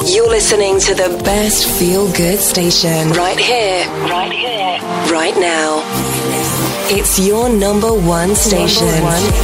You're listening to the best feel-good station right here, right now. It's your number one station.